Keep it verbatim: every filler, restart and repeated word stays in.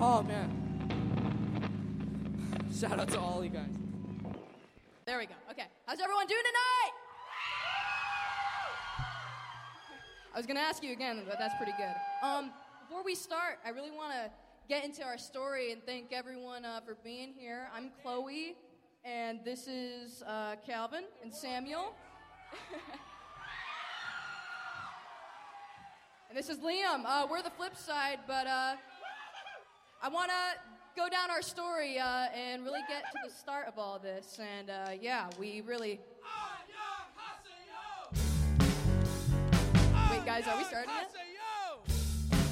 Oh, man. Shout out to all you guys. There we go. Okay. How's everyone doing tonight? I was going to ask you again, but that's pretty good. Um, before we start, I really want to get into our story and thank everyone uh, for being here. I'm Chloe, and this is uh, Calvin and Samuel. And this is Liam. Uh, we're the flip side, but uh, I want to go down our story uh, and really get to the start of all this. And uh, yeah, we really... Wait, guys, are we starting yet?